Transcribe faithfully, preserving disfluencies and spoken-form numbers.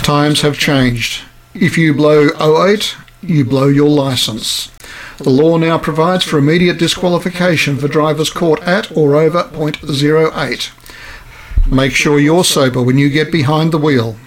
Times have changed. If you blow oh eight, you blow your licence. The law now provides for immediate disqualification for drivers caught at or over point oh eight. Make sure you're sober when you get behind the wheel.